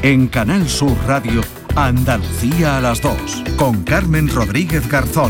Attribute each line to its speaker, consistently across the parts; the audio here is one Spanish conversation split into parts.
Speaker 1: En Canal Sur Radio, Andalucía a las 2, con Carmen Rodríguez Garzón.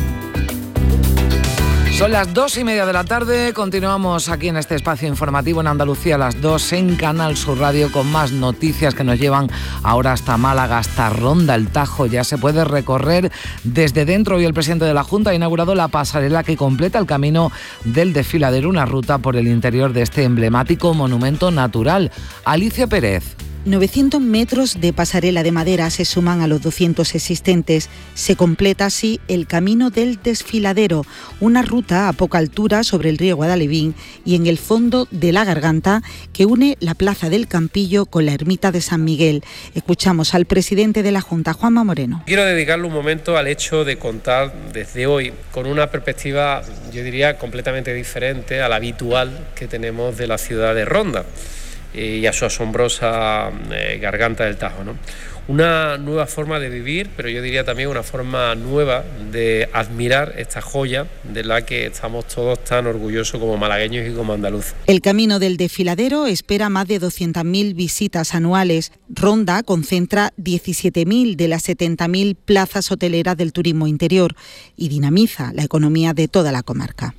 Speaker 2: Son las 2:30 de la tarde, continuamos aquí en este espacio informativo en Andalucía a las 2 en Canal Sur Radio con más noticias que nos llevan ahora hasta Málaga, hasta Ronda, el Tajo. Ya se puede recorrer desde dentro y el presidente de la Junta ha inaugurado la pasarela que completa el camino del desfiladero, una ruta por el interior de este emblemático monumento natural. Alicia Pérez.
Speaker 3: 900 metros de pasarela de madera se suman a los 200 existentes. Se completa así el camino del desfiladero, una ruta a poca altura sobre el río Guadalevín y en el fondo de la Garganta que une la Plaza del Campillo con la Ermita de San Miguel. Escuchamos al presidente de la Junta, Juanma Moreno.
Speaker 4: Quiero dedicarle un momento al hecho de contar desde hoy con una perspectiva, yo diría, completamente diferente a la habitual que tenemos de la ciudad de Ronda y a su asombrosa Garganta del Tajo, ¿no? Una nueva forma de vivir, pero yo diría también una forma nueva de admirar esta joya de la que estamos todos tan orgullosos como malagueños y como andaluces.
Speaker 3: El camino del desfiladero espera más de 200.000 visitas anuales. Ronda concentra 17.000 de las 70.000 plazas hoteleras del turismo interior y dinamiza la economía de toda la comarca.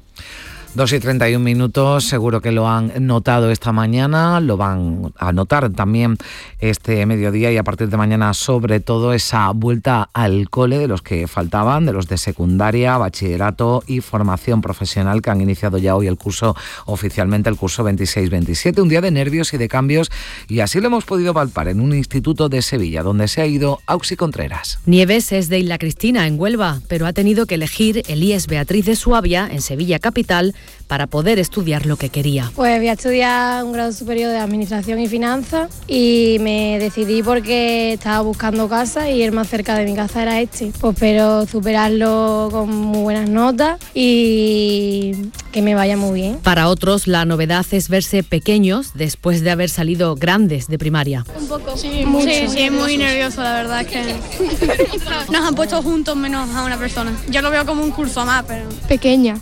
Speaker 2: 2:31, seguro que lo han notado esta mañana, lo van a notar también este mediodía y a partir de mañana sobre todo esa vuelta al cole de los que faltaban, de los de secundaria, bachillerato y formación profesional que han iniciado ya hoy el curso, oficialmente el curso 26-27, un día de nervios y de cambios y así lo hemos podido palpar en un instituto de Sevilla donde se ha ido Auxi Contreras.
Speaker 5: Nieves es de Isla Cristina en Huelva, pero ha tenido que elegir el IES Beatriz de Suabia en Sevilla capital para poder estudiar lo que quería.
Speaker 6: Pues voy a estudiar un grado superior de Administración y Finanzas y me decidí porque estaba buscando casa y el más cerca de mi casa era este. Pues espero superarlo con muy buenas notas y que me vaya muy bien.
Speaker 5: Para otros la novedad es verse pequeños después de haber salido grandes de primaria.
Speaker 6: Un poco, sí, mucho. Sí, muy nervioso, la verdad es que nos han puesto juntos menos a una persona. Yo lo veo como un curso más, pero pequeña.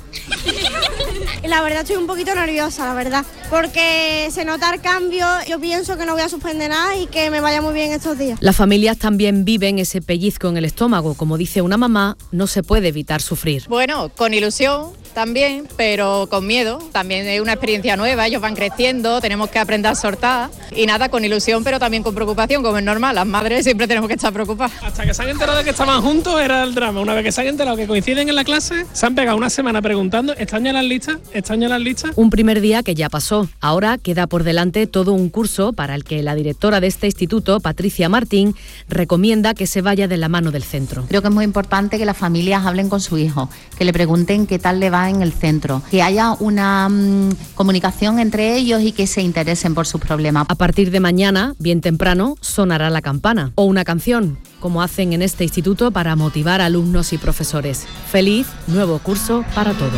Speaker 7: La verdad estoy un poquito nerviosa, la verdad, porque se nota el cambio. Yo pienso que no voy a suspender nada y que me vaya muy bien estos días.
Speaker 5: Las familias también viven ese pellizco en el estómago. Como dice una mamá, no se puede evitar sufrir.
Speaker 8: Bueno, con ilusión también, pero con miedo. También es una experiencia nueva, ellos van creciendo, tenemos que aprender a soltar. Y nada, con ilusión, pero también con preocupación, como es normal. Las madres siempre tenemos que estar preocupadas.
Speaker 9: Hasta que se han enterado de que estaban juntos era el drama. Una vez que se han enterado que coinciden en la clase, se han pegado una semana preguntando, ¿están ya las listas? ¿Están ya las listas?
Speaker 5: Un primer día que ya pasó. Ahora queda por delante todo un curso para el que la directora de este instituto, Patricia Martín, recomienda que se vaya de la mano del centro.
Speaker 10: Creo que es muy importante que las familias hablen con su hijo, que le pregunten qué tal le va en el centro, que haya una comunicación entre ellos y que se interesen por sus problemas.
Speaker 5: A partir de mañana, bien temprano, sonará la campana o una canción, como hacen en este instituto para motivar a alumnos y profesores. Feliz nuevo curso para todos.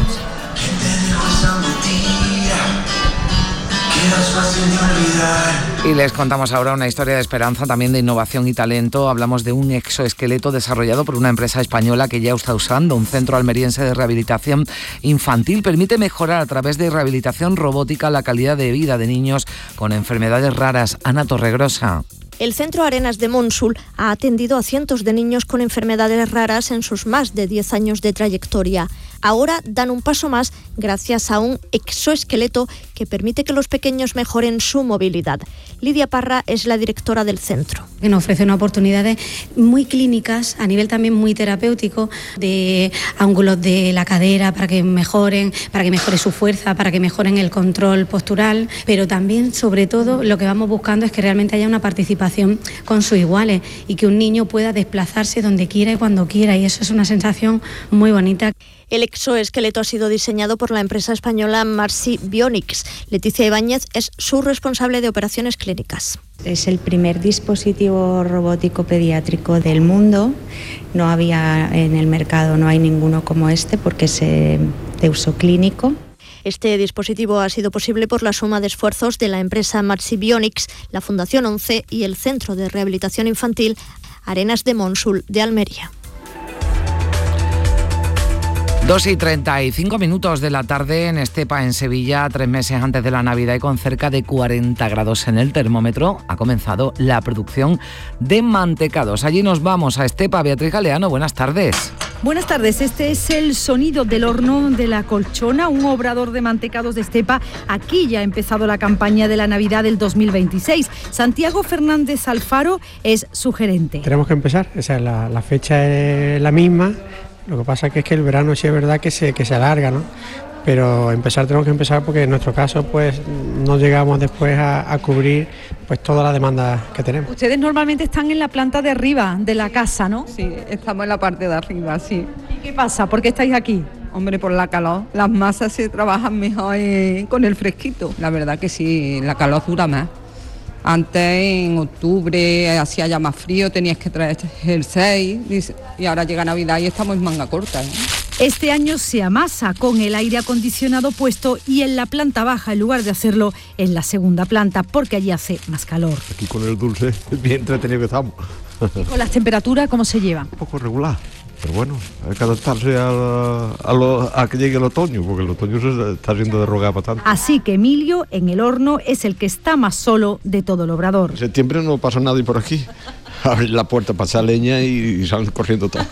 Speaker 2: Y les contamos ahora una historia de esperanza, también de innovación y talento. Hablamos de un exoesqueleto desarrollado por una empresa española que ya está usando. Un centro almeriense de rehabilitación infantil permite mejorar a través de rehabilitación robótica la calidad de vida de niños con enfermedades raras. Ana Torregrosa.
Speaker 11: El Centro Arenas de Monsul ha atendido a cientos de niños con enfermedades raras en sus más de 10 años de trayectoria. Ahora dan un paso más gracias a un exoesqueleto que permite que los pequeños mejoren su movilidad. Lidia Parra es la directora del centro.
Speaker 12: Nos ofrece unas oportunidades muy clínicas, a nivel también muy terapéutico, de ángulos de la cadera para que mejoren, para que mejore su fuerza, para que mejoren el control postural, pero también, sobre todo, lo que vamos buscando es que realmente haya una participación con sus iguales y que un niño pueda desplazarse donde quiera y cuando quiera, y eso es una sensación muy bonita.
Speaker 11: El exoesqueleto ha sido diseñado por la empresa española Marsi Bionics. Leticia Ibáñez es su responsable de operaciones clínicas.
Speaker 13: Es el primer dispositivo robótico pediátrico del mundo. No había en el mercado, no hay ninguno como este porque es de uso clínico.
Speaker 11: Este dispositivo ha sido posible por la suma de esfuerzos de la empresa Marsi Bionics, la Fundación 11 y el Centro de Rehabilitación Infantil Arenas de Monsul de Almería.
Speaker 2: 2:35 de la tarde en Estepa, en Sevilla, 3 meses antes de la Navidad y con cerca de 40 grados en el termómetro, ha comenzado la producción de mantecados. Allí nos vamos a Estepa. Beatriz Galeano, buenas tardes.
Speaker 14: Buenas tardes, este es el sonido del horno de La Colchona, un obrador de mantecados de Estepa. Aquí ya ha empezado la campaña de la Navidad del 2026. Santiago Fernández Alfaro es su gerente.
Speaker 15: Tenemos que empezar, o sea, la fecha es la misma. Lo que pasa es que el verano sí es verdad que se alarga, ¿no? Pero tenemos que empezar porque en nuestro caso pues no llegamos después a cubrir pues toda la demanda que tenemos.
Speaker 14: Ustedes normalmente están en la planta de arriba de la casa, ¿no?
Speaker 16: Sí, estamos en la parte de arriba, sí.
Speaker 14: ¿Y qué pasa? ¿Por qué estáis aquí?
Speaker 16: Hombre, por la calor. Las masas se trabajan mejor con el fresquito. La verdad que sí, la calor dura más. Antes, en octubre, hacía ya más frío, tenías que traer jersey y ahora llega Navidad y estamos en manga corta, ¿eh?
Speaker 14: Este año se amasa con el aire acondicionado puesto y en la planta baja en lugar de hacerlo en la segunda planta porque allí hace más calor.
Speaker 17: Aquí con el dulce, bien entretenido que estamos.
Speaker 14: ¿Y con las temperaturas cómo se llevan?
Speaker 17: Un poco regular. Pero bueno, hay que adaptarse a que llegue el otoño, porque el otoño se está haciendo de rogar bastante.
Speaker 14: Así que Emilio, en el horno, es el que está más solo de todo el obrador.
Speaker 17: En septiembre no pasa nadie por aquí. Abrir la puerta, pasar leña y salen corriendo todo.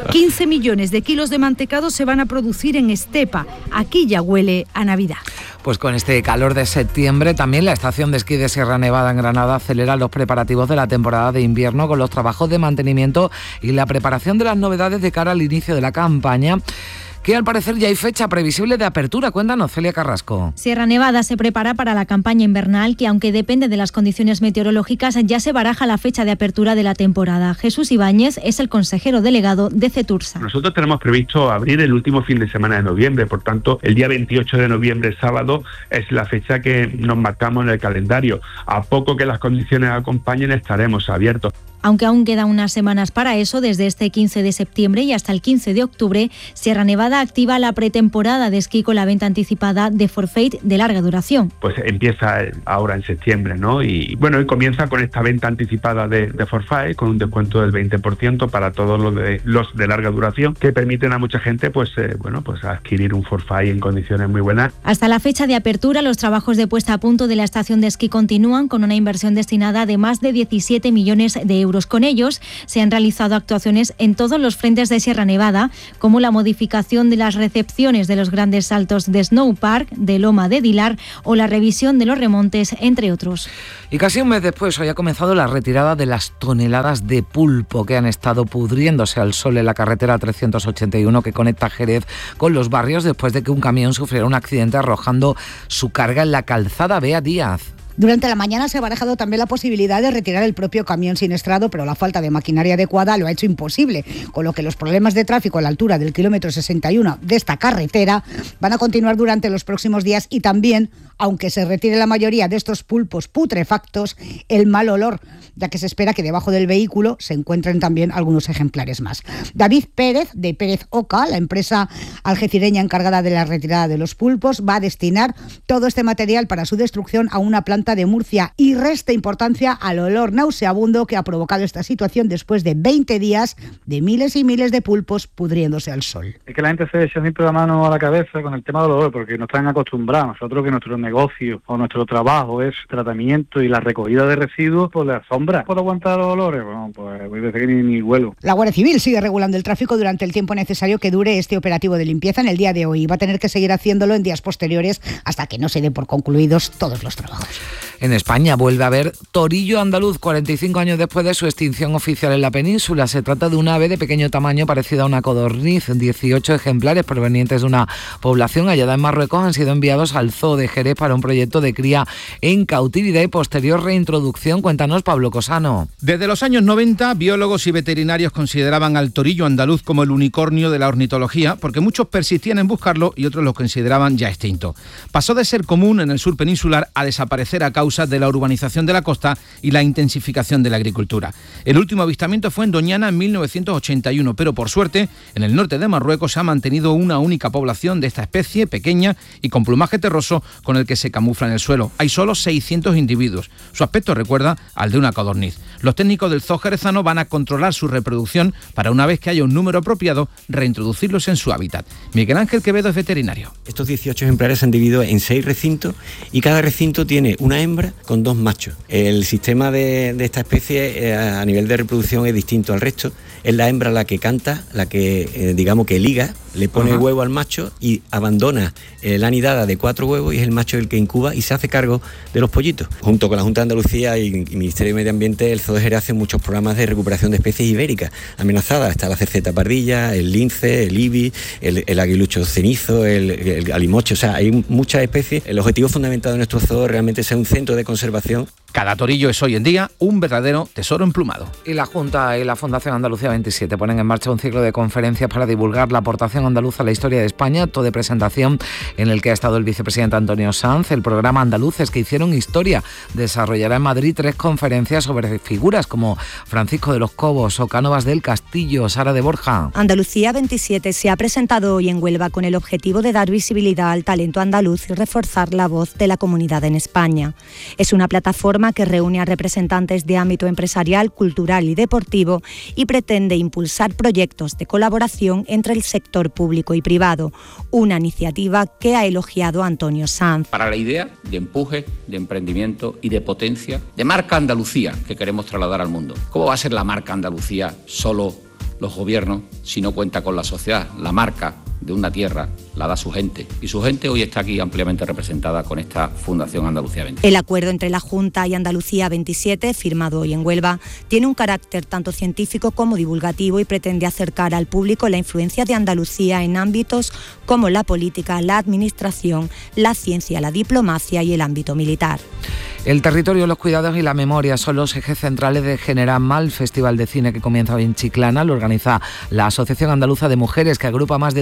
Speaker 14: 15 millones de kilos de mantecado se van a producir en Estepa. Aquí ya huele a Navidad.
Speaker 2: Pues con este calor de septiembre, también la estación de esquí de Sierra Nevada en Granada acelera los preparativos de la temporada de invierno con los trabajos de mantenimiento y la preparación de las novedades de cara al inicio de la campaña, que al parecer ya hay fecha previsible de apertura. Cuéntanos, Celia Carrasco.
Speaker 18: Sierra Nevada se prepara para la campaña invernal que, aunque depende de las condiciones meteorológicas, ya se baraja la fecha de apertura de la temporada. Jesús Ibáñez es el consejero delegado de Cetursa.
Speaker 19: Nosotros tenemos previsto abrir el último fin de semana de noviembre, por tanto, el día 28 de noviembre, sábado, es la fecha que nos marcamos en el calendario. A poco que las condiciones acompañen, estaremos abiertos.
Speaker 18: Aunque aún quedan unas semanas para eso, desde este 15 de septiembre y hasta el 15 de octubre, Sierra Nevada activa la pretemporada de esquí con la venta anticipada de forfait de larga duración.
Speaker 19: Pues empieza ahora en septiembre, ¿no? Y bueno, y comienza con esta venta anticipada de forfait, con un descuento del 20% para todos los de larga duración, que permiten a mucha gente pues adquirir un forfait en condiciones muy buenas.
Speaker 18: Hasta la fecha de apertura, los trabajos de puesta a punto de la estación de esquí continúan con una inversión destinada de más de 17 millones de euros. Con ellos se han realizado actuaciones en todos los frentes de Sierra Nevada, como la modificación de las recepciones de los grandes saltos de Snow Park, de Loma de Dilar o la revisión de los remontes, entre otros.
Speaker 2: Y casi un mes después, hoy ha comenzado la retirada de las toneladas de pulpo que han estado pudriéndose al sol en la carretera 381 que conecta Jerez con los barrios después de que un camión sufriera un accidente arrojando su carga en la calzada. Bea Díaz.
Speaker 20: Durante la mañana se ha barajado también la posibilidad de retirar el propio camión siniestrado, pero la falta de maquinaria adecuada lo ha hecho imposible, con lo que los problemas de tráfico a la altura del kilómetro 61 de esta carretera van a continuar durante los próximos días y también, aunque se retire la mayoría de estos pulpos putrefactos, el mal olor, ya que se espera que debajo del vehículo se encuentren también algunos ejemplares más. David Pérez, de Pérez Oca, la empresa algecireña encargada de la retirada de los pulpos, va a destinar todo este material para su destrucción a una planta de Murcia y resta importancia al olor nauseabundo que ha provocado esta situación después de 20 días de miles y miles de pulpos pudriéndose al sol.
Speaker 21: Es que la gente se echa siempre la mano a la cabeza con el tema del olor porque no están acostumbrados. Nosotros que nuestro negocio o nuestro trabajo es tratamiento y la recogida de residuos, pues la sombra. ¿Puedo aguantar los olores? Bueno, pues voy a decir que ni huelo.
Speaker 20: La Guardia Civil sigue regulando el tráfico durante el tiempo necesario que dure este operativo de limpieza en el día de hoy y va a tener que seguir haciéndolo en días posteriores hasta que no se den por concluidos todos los trabajos.
Speaker 2: En España vuelve a haber torillo andaluz 45 años después de su extinción oficial en la península. Se trata de un ave de pequeño tamaño parecida a una codorniz. 18 ejemplares provenientes de una población hallada en Marruecos han sido enviados al Zoo de Jerez para un proyecto de cría en cautividad y posterior reintroducción. Cuéntanos, Pablo Cosano.
Speaker 22: Desde los años 90, biólogos y veterinarios consideraban al torillo andaluz como el unicornio de la ornitología, porque muchos persistían en buscarlo y otros lo consideraban ya extinto. Pasó de ser común en el sur peninsular a desaparecer a causa de la urbanización de la costa y la intensificación de la agricultura. El último avistamiento fue en Doñana en 1981, pero por suerte, en el norte de Marruecos se ha mantenido una única población de esta especie pequeña y con plumaje terroso, con el que se camufla en el suelo. Hay solo 600 individuos. Su aspecto recuerda al de una codorniz. Los técnicos del Zoo Jerezano van a controlar su reproducción para, una vez que haya un número apropiado, reintroducirlos en su hábitat. Miguel Ángel Quevedo es veterinario.
Speaker 1: Estos 18 ejemplares se han dividido en 6 recintos y cada recinto tiene una hembra con 2 machos. El sistema de esta especie a nivel de reproducción es distinto al resto. Es la hembra la que canta, la que digamos que liga, le pone el huevo al macho y abandona la nidada de 4 huevos, y es el macho el que incuba y se hace cargo de los pollitos. Junto con la Junta de Andalucía y Ministerio de Medio Ambiente, el Zoo de Jerez hace muchos programas de recuperación de especies ibéricas amenazadas. Está la cerceta pardilla, el lince, el ibis, el aguilucho cenizo, el alimoche. O sea, hay muchas especies. El objetivo fundamental de nuestro zoo es realmente ser un centro de conservación.
Speaker 22: Cada torillo es hoy en día un verdadero tesoro emplumado.
Speaker 2: Y la Junta y la Fundación Andalucía 27 ponen en marcha un ciclo de conferencias para divulgar la aportación andaluza a la historia de España, acto de presentación en el que ha estado el vicepresidente Antonio Sanz. El programa Andaluces que hicieron historia desarrollará en Madrid 3 conferencias sobre figuras como Francisco de los Cobos o Cánovas del Castillo. Sara de Borja.
Speaker 4: Andalucía 27 se ha presentado hoy en Huelva con el objetivo de dar visibilidad al talento andaluz y reforzar la voz de la comunidad en España. Es una plataforma que reúne a representantes de ámbito empresarial, cultural y deportivo y pretende impulsar proyectos de colaboración entre el sector público y privado, una iniciativa que ha elogiado Antonio Sanz.
Speaker 23: Para la idea de empuje, de emprendimiento y de potencia, de marca Andalucía que queremos trasladar al mundo. ¿Cómo va a ser la marca Andalucía solo los gobiernos si no cuenta con la sociedad? La marca de una tierra la da su gente, y su gente hoy está aquí ampliamente representada con esta Fundación Andalucía 27.
Speaker 4: El acuerdo entre la Junta y Andalucía 27, firmado hoy en Huelva, tiene un carácter tanto científico como divulgativo y pretende acercar al público la influencia de Andalucía en ámbitos como la política, la administración, la ciencia, la diplomacia y el ámbito militar.
Speaker 2: El territorio, los cuidados y la memoria son los ejes centrales de Generama, el Festival de Cine que comienza hoy en Chiclana. Lo organiza la Asociación Andaluza de Mujeres, que agrupa más de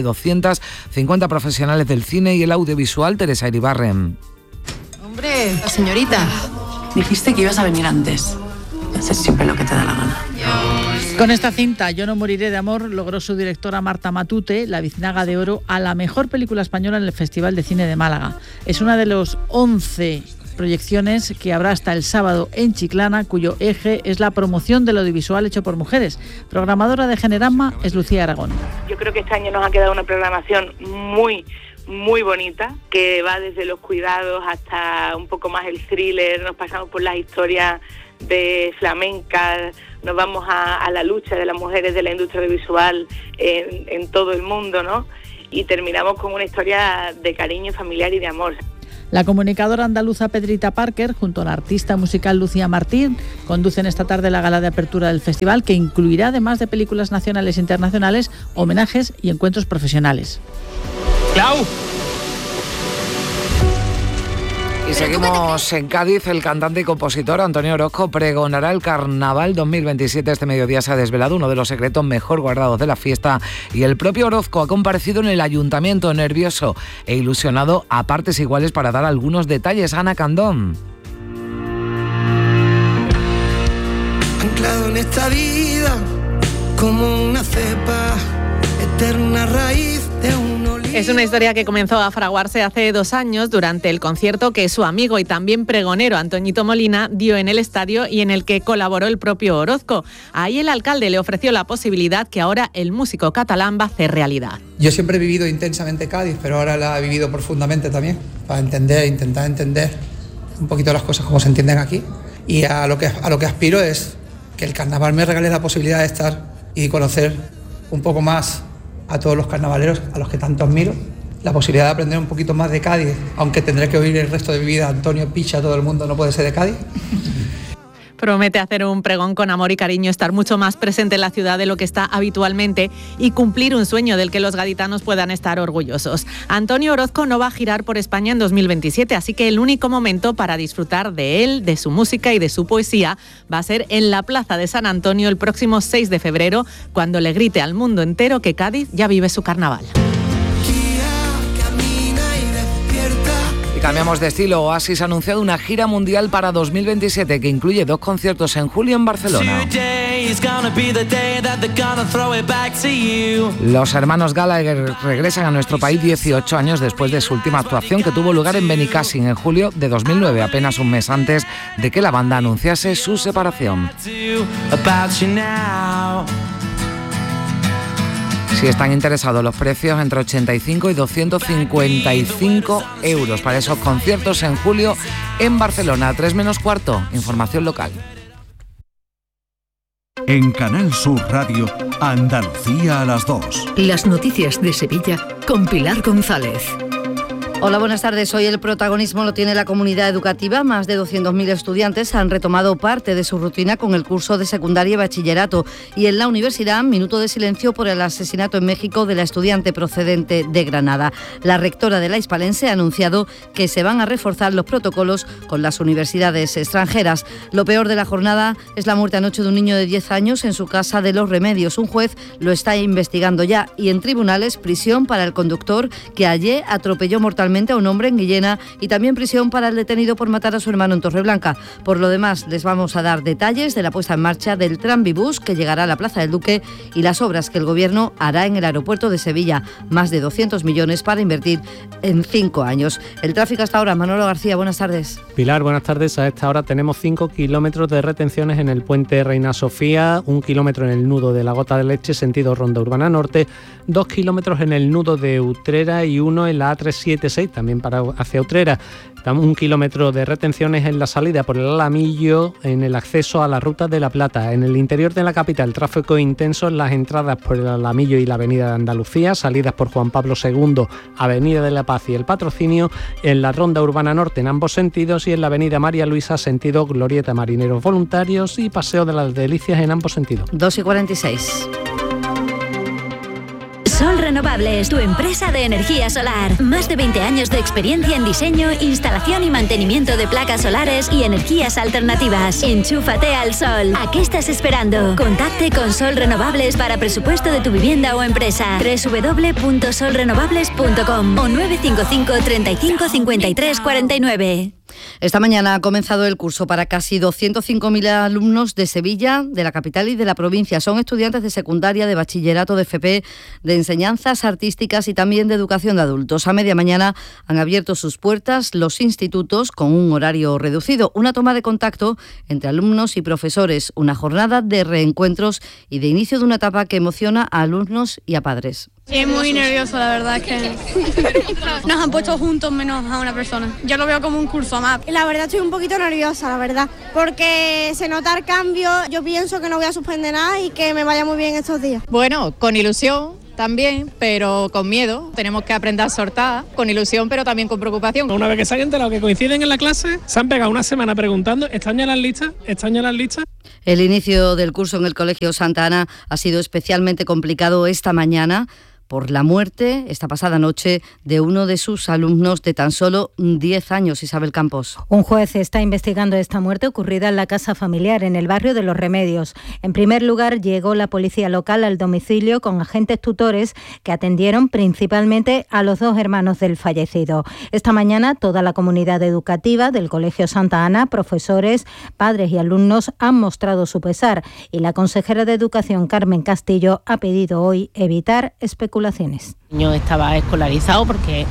Speaker 2: 250 profesionales del cine y el audiovisual. Teresa Iribarren.
Speaker 24: Hombre, señorita, dijiste que ibas a venir antes. Haces siempre lo que te da la gana.
Speaker 25: Con esta cinta, Yo no moriré de amor, logró su directora Marta Matute la Biznaga de Oro a la mejor película española en el Festival de Cine de Málaga. Es una de los 11 proyecciones que habrá hasta el sábado en Chiclana, cuyo eje es la promoción del audiovisual hecho por mujeres. Programadora de Generama es Lucía Aragón.
Speaker 26: Yo creo que este año nos ha quedado una programación muy bonita, que va desde los cuidados hasta un poco más el thriller. Nos pasamos por las historias de flamenca, nos vamos a la lucha de las mujeres de la industria audiovisual en todo el mundo, ¿no? Y terminamos con una historia de cariño familiar y de amor.
Speaker 25: La comunicadora andaluza Pedrita Parker, junto a la artista musical Lucía Martín, conducen esta tarde la gala de apertura del festival, que incluirá, además de películas nacionales e internacionales, homenajes y encuentros profesionales.
Speaker 22: ¡Clau!
Speaker 2: Y seguimos en Cádiz. El cantante y compositor Antonio Orozco pregonará el Carnaval 2027. Este mediodía se ha desvelado uno de los secretos mejor guardados de la fiesta, y el propio Orozco ha comparecido en el ayuntamiento, nervioso e ilusionado a partes iguales, para dar algunos detalles. Ana Candón.
Speaker 27: Anclado en esta vida como una cepa, eterna raíz de un olivo.
Speaker 5: Es una historia que comenzó a fraguarse hace 2 años durante el concierto que su amigo y también pregonero Antoñito Molina dio en el estadio y en el que colaboró el propio Orozco. Ahí el alcalde le ofreció la posibilidad que ahora el músico catalán va a hacer realidad.
Speaker 28: Yo siempre he vivido intensamente Cádiz, pero ahora la he vivido profundamente también, para intentar entender un poquito las cosas como se entienden aquí. Y a lo que aspiro es que el carnaval me regale la posibilidad de estar y conocer un poco más a todos los carnavaleros a los que tanto admiro, la posibilidad de aprender un poquito más de Cádiz, aunque tendré que oír el resto de mi vida Antonio Picha, todo el mundo no puede ser de Cádiz.
Speaker 5: Promete hacer un pregón con amor y cariño, estar mucho más presente en la ciudad de lo que está habitualmente y cumplir un sueño del que los gaditanos puedan estar orgullosos. Antonio Orozco no va a girar por España en 2027, así que el único momento para disfrutar de él, de su música y de su poesía va a ser en la Plaza de San Antonio el próximo 6 de febrero, cuando le grite al mundo entero que Cádiz ya vive su carnaval.
Speaker 2: Cambiamos de estilo. Oasis ha anunciado una gira mundial para 2027 que incluye 2 conciertos en julio en Barcelona. Los hermanos Gallagher regresan a nuestro país 18 años después de su última actuación, que tuvo lugar en Benicàssim en julio de 2009, apenas un mes antes de que la banda anunciase su separación. Si están interesados los precios, entre 85 y 255 euros para esos conciertos en julio en Barcelona. 3 menos cuarto, información local.
Speaker 3: En Canal Sur Radio, Andalucía a las 2.
Speaker 6: Las noticias de Sevilla con Pilar González.
Speaker 7: Hola, buenas tardes. Hoy el protagonismo lo tiene la comunidad educativa. Más de 200.000 estudiantes han retomado parte de su rutina con el curso de secundaria y bachillerato. Y en la universidad, minuto de silencio por el asesinato en México de la estudiante procedente de Granada. La rectora de la Hispalense ha anunciado que se van a reforzar los protocolos con las universidades extranjeras. Lo peor de la jornada es la muerte anoche de un niño de 10 años en su casa de Los Remedios. Un juez lo está investigando ya y en tribunales prisión para el conductor que ayer atropelló mortalmente a un hombre en Guillena y también prisión para el detenido por matar a su hermano en Torreblanca. Por lo demás, les vamos a dar detalles de la puesta en marcha del Tranvibús que llegará a la Plaza del Duque y las obras que el Gobierno hará en el aeropuerto de Sevilla. Más de 200 millones para invertir en 5 años. El tráfico hasta ahora, Manolo García, buenas tardes.
Speaker 8: Pilar, buenas tardes. A esta hora tenemos 5 kilómetros de retenciones en el puente Reina Sofía, 1 kilómetro en el nudo de la Gota de Leche, sentido Ronda Urbana Norte, 2 kilómetros en el nudo de Utrera y 1 en la A376, también para hacia Utrera. 1 kilómetro de retenciones en la salida por el Alamillo, en el acceso a la Ruta de la Plata. En el interior de la capital, tráfico intenso en las entradas por el Alamillo y la Avenida de Andalucía, salidas por Juan Pablo II, Avenida de la Paz y el Patrocinio, en la Ronda Urbana Norte en ambos sentidos y en la Avenida María Luisa, sentido Glorieta Marineros Voluntarios y Paseo de las Delicias en ambos sentidos.
Speaker 7: 2:46.
Speaker 9: Sol Renovables, tu empresa de energía solar. Más de 20 años de experiencia en diseño, instalación y mantenimiento de placas solares y energías alternativas. Enchúfate al sol. ¿A qué estás esperando? Contacte con Sol Renovables para presupuesto de tu vivienda o empresa. www.solrenovables.com o 955 35 53 49.
Speaker 7: Esta mañana ha comenzado el curso para casi 205.000 alumnos de Sevilla, de la capital y de la provincia. Son estudiantes de secundaria, de bachillerato, de FP, de enseñanzas artísticas y también de educación de adultos. A media mañana han abierto sus puertas los institutos con un horario reducido. Una toma de contacto entre alumnos y profesores. Una jornada de reencuentros y de inicio de una etapa que emociona a alumnos y a padres.
Speaker 10: Sí, es muy nervioso, la verdad, es que nos han puesto juntos menos a una persona. Yo lo veo como un curso más.
Speaker 12: La verdad estoy un poquito nerviosa, la verdad, porque se nota el cambio. Yo pienso que no voy a suspender nada y que me vaya muy bien estos días.
Speaker 13: Bueno, con ilusión también, pero con miedo. Tenemos que aprender a soltar, con ilusión, pero también con preocupación.
Speaker 29: Una vez que se han enterado que coinciden en la clase, se han pegado una semana preguntando, ¿están ya las listas? ¿Están ya las listas?
Speaker 7: El inicio del curso en el Colegio Santa Ana ha sido especialmente complicado esta mañana por la muerte, esta pasada noche, de uno de sus alumnos de tan solo 10 años, Isabel Campos.
Speaker 4: Un juez está investigando esta muerte ocurrida en la casa familiar, en el barrio de Los Remedios. En primer lugar, llegó la policía local al domicilio con agentes tutores que atendieron principalmente a los 2 hermanos del fallecido. Esta mañana, toda la comunidad educativa del Colegio Santa Ana, profesores, padres y alumnos han mostrado su pesar y la consejera de Educación, Carmen Castillo, ha pedido hoy evitar especulaciones. El
Speaker 30: niño estaba escolarizado porque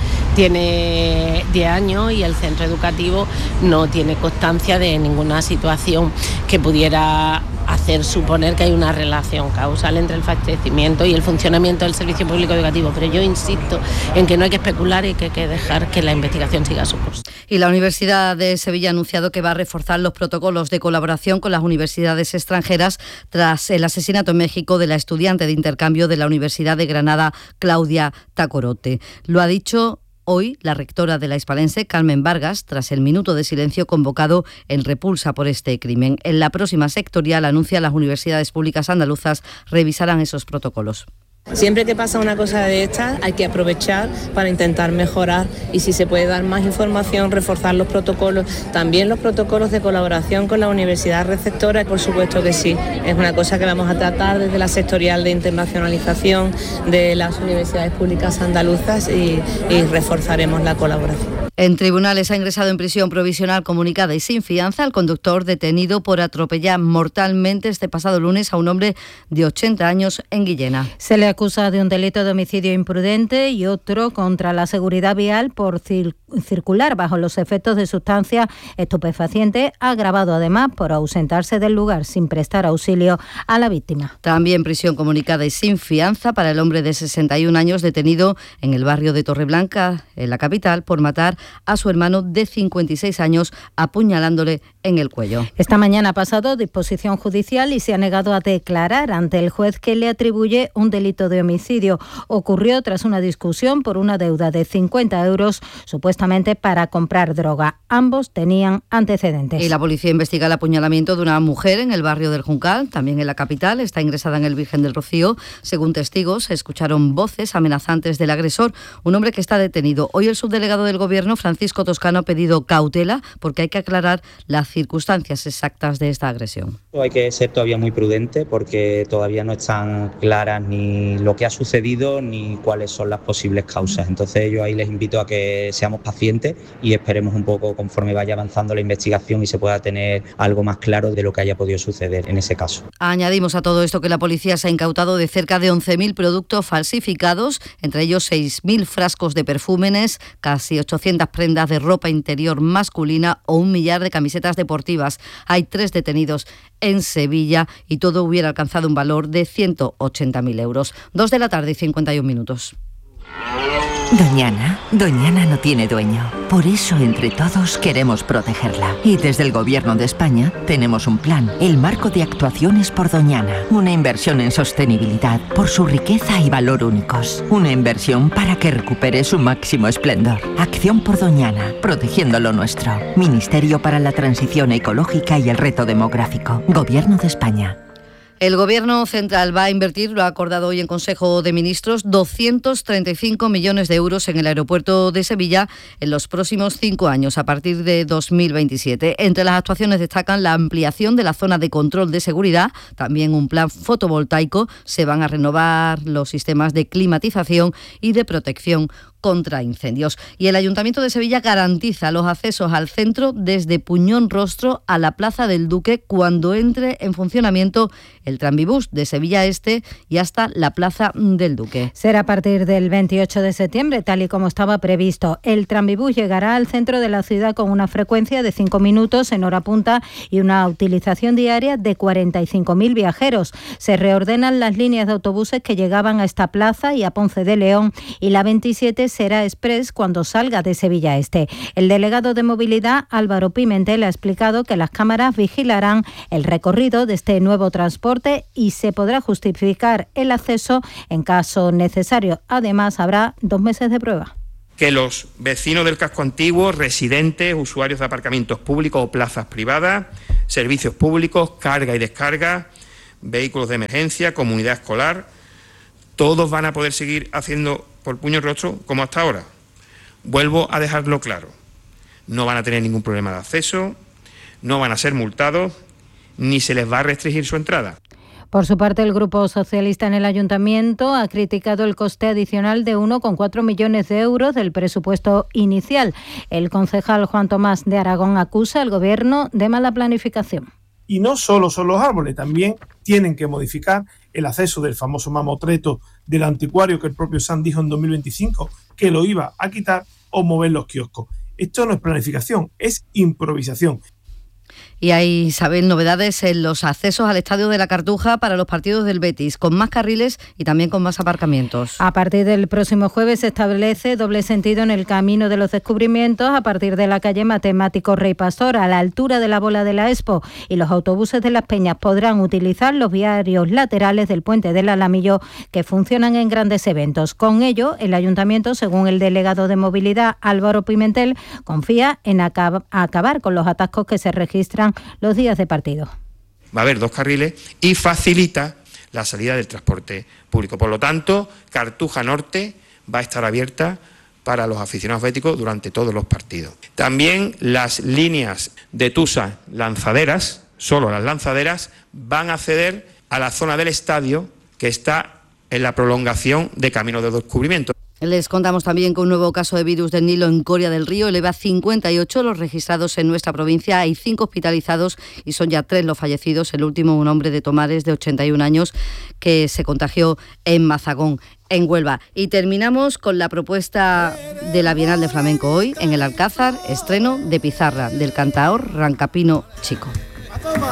Speaker 30: tiene 10 años y el centro educativo no tiene constancia de ninguna situación que pudiera hacer suponer que hay una relación causal entre el fallecimiento y el funcionamiento del servicio público educativo. Pero yo insisto en que no hay que especular y que hay que dejar que la investigación siga su curso.
Speaker 7: Y la Universidad de Sevilla ha anunciado que va a reforzar los protocolos de colaboración con las universidades extranjeras tras el asesinato en México de la estudiante de intercambio de la Universidad de Granada, Claudia Tacorote. Lo ha dicho hoy la rectora de la Hispalense, Carmen Vargas, tras el minuto de silencio convocado en repulsa por este crimen. En la próxima sectorial, anuncia, las universidades públicas andaluzas revisarán esos protocolos.
Speaker 31: Siempre que pasa una cosa de estas hay que aprovechar para intentar mejorar y si se puede dar más información, reforzar los protocolos, también los protocolos de colaboración con la universidad receptora, por supuesto que sí, es una cosa que vamos a tratar desde la sectorial de internacionalización de las universidades públicas andaluzas y reforzaremos la colaboración.
Speaker 7: En tribunales ha ingresado en prisión provisional comunicada y sin fianza el conductor detenido por atropellar mortalmente este pasado lunes a un hombre de 80 años en Guillena.
Speaker 1: Se le acusa de un delito de homicidio imprudente y otro contra la seguridad vial por circular bajo los efectos de sustancias estupefacientes, agravado además por ausentarse del lugar sin prestar auxilio a la víctima.
Speaker 7: También prisión comunicada y sin fianza para el hombre de 61 años detenido en el barrio de Torreblanca, en la capital, por matar a su hermano de 56 años apuñalándole en el cuello.
Speaker 1: Esta mañana ha pasado disposición judicial y se ha negado a declarar ante el juez que le atribuye un delito de homicidio. Ocurrió tras una discusión por una deuda de 50 euros, supuestamente para comprar droga. Ambos tenían antecedentes.
Speaker 7: Y la policía investiga el apuñalamiento de una mujer en el barrio del Juncal, también en la capital. Está ingresada en el Virgen del Rocío. Según testigos, se escucharon voces amenazantes del agresor, un hombre que está detenido. Hoy el subdelegado del Gobierno, Francisco Toscano, ha pedido cautela porque hay que aclarar las circunstancias exactas de esta agresión.
Speaker 11: Hay que ser todavía muy prudente porque todavía no están claras ni lo que ha sucedido ni cuáles son las posibles causas. Entonces yo ahí les invito a que seamos pacientes y esperemos un poco conforme vaya avanzando la investigación y se pueda tener algo más claro de lo que haya podido suceder en ese caso.
Speaker 7: Añadimos a todo esto que la policía se ha incautado de cerca de 11.000 productos falsificados, entre ellos 6.000 frascos de perfúmenes, casi 800 prendas de ropa interior masculina o 1 millar de camisetas deportivas. Hay 3 detenidos en Sevilla y todo hubiera alcanzado un valor de 180.000 euros. 2 de la tarde y 51 minutos.
Speaker 14: Doñana no tiene dueño. Por eso, entre todos, queremos protegerla. Y desde el Gobierno de España tenemos un plan, el Marco de Actuaciones por Doñana. Una inversión en sostenibilidad por su riqueza y valor únicos. Una inversión para que recupere su máximo esplendor. Acción por Doñana, protegiendo lo nuestro. Ministerio para la Transición Ecológica y el Reto Demográfico. Gobierno de España.
Speaker 7: El Gobierno central va a invertir, lo ha acordado hoy en Consejo de Ministros, 235 millones de euros en el aeropuerto de Sevilla en los próximos 5 años, a partir de 2027. Entre las actuaciones destacan la ampliación de la zona de control de seguridad, también un plan fotovoltaico, se van a renovar los sistemas de climatización y de protección contra incendios. Y el Ayuntamiento de Sevilla garantiza los accesos al centro desde Puñón Rostro a la Plaza del Duque cuando entre en funcionamiento el tranvibús de Sevilla Este y hasta la Plaza del Duque.
Speaker 1: Será a partir del 28 de septiembre, tal y como estaba previsto. El tranvibús llegará al centro de la ciudad con una frecuencia de 5 minutos en hora punta y una utilización diaria de 45.000 viajeros. Se reordenan las líneas de autobuses que llegaban a esta plaza y a Ponce de León, y la 27 será express cuando salga de Sevilla Este. El delegado de Movilidad, Álvaro Pimentel, ha explicado que las cámaras vigilarán el recorrido de este nuevo transporte y se podrá justificar el acceso en caso necesario. Además, habrá 2 meses de prueba.
Speaker 15: Que los vecinos del casco antiguo, residentes, usuarios de aparcamientos públicos o plazas privadas, servicios públicos, carga y descarga, vehículos de emergencia, comunidad escolar, todos van a poder seguir haciendo por puño y rostro como hasta ahora. Vuelvo a dejarlo claro. No van a tener ningún problema de acceso, no van a ser multados, ni se les va a restringir su entrada.
Speaker 1: Por su parte, el Grupo Socialista en el Ayuntamiento ha criticado el coste adicional de 1,4 millones de euros del presupuesto inicial. El concejal Juan Tomás de Aragón acusa al Gobierno de mala planificación.
Speaker 16: Y no solo son los árboles, también tienen que modificar el acceso del famoso mamotreto del anticuario que el propio SAN dijo en 2025 que lo iba a quitar, o mover los kioscos. Esto no es planificación, es improvisación.
Speaker 7: Y hay, Isabel, novedades en los accesos al Estadio de la Cartuja para los partidos del Betis, con más carriles y también con más aparcamientos.
Speaker 1: A partir del próximo jueves se establece doble sentido en el Camino de los Descubrimientos a partir de la calle Matemático Rey Pastor a la altura de la Bola de la Expo, y los autobuses de Las Peñas podrán utilizar los viarios laterales del Puente del Alamillo que funcionan en grandes eventos. Con ello, el Ayuntamiento, según el delegado de Movilidad Álvaro Pimentel, confía en acabar con los atascos que se registran los días de partido.
Speaker 15: Va a haber 2 carriles y facilita la salida del transporte público. Por lo tanto, Cartuja Norte va a estar abierta para los aficionados béticos durante todos los partidos. También las líneas de Tusa Lanzaderas, solo las lanzaderas, van a acceder a la zona del estadio que está en la prolongación de Camino de Descubrimiento.
Speaker 7: Les contamos también que un nuevo caso de virus del Nilo en Coria del Río eleva 58 los registrados en nuestra provincia. Hay 5 hospitalizados y son ya 3 los fallecidos. El último, un hombre de Tomares de 81 años que se contagió en Mazagón, en Huelva. Y terminamos con la propuesta de la Bienal de Flamenco hoy en el Alcázar, estreno de Pizarra del cantaor Rancapino Chico.